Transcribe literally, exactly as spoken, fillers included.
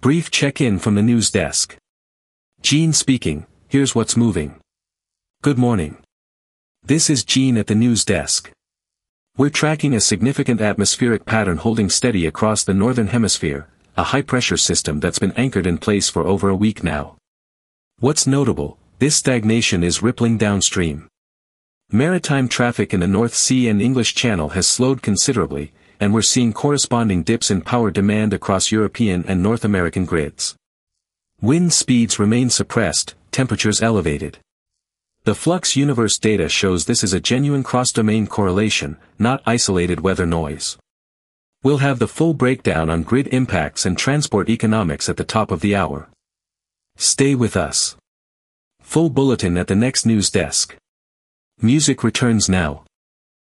Brief check-in from the news desk. Gene speaking, here's what's moving. Good morning. This is Gene at the news desk. We're tracking a significant atmospheric pattern holding steady across the northern hemisphere, a high-pressure system that's been anchored in place for over a week now. What's notable, this stagnation is rippling downstream. Maritime traffic in the North Sea and English Channel has slowed considerably, and we're seeing corresponding dips in power demand across European and North American grids. Wind speeds remain suppressed, temperatures elevated. The Flux Universe data shows this is a genuine cross-domain correlation, not isolated weather noise. We'll have the full breakdown on grid impacts and transport economics at the top of the hour. Stay with us. Full bulletin at the next news desk. Music returns now.